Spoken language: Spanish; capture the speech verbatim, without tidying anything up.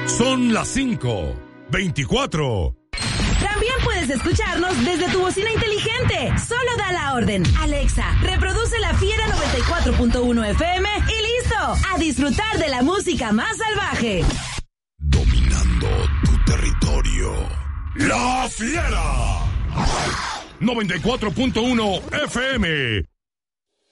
Son las cinco veinticuatro. También puedes escucharnos desde tu bocina inteligente. Solo da la orden. Alexa, reproduce La Fiera noventa y cuatro punto uno F M y listo. A disfrutar de la música más salvaje. Dominando tu territorio. La Fiera noventa y cuatro punto uno F M.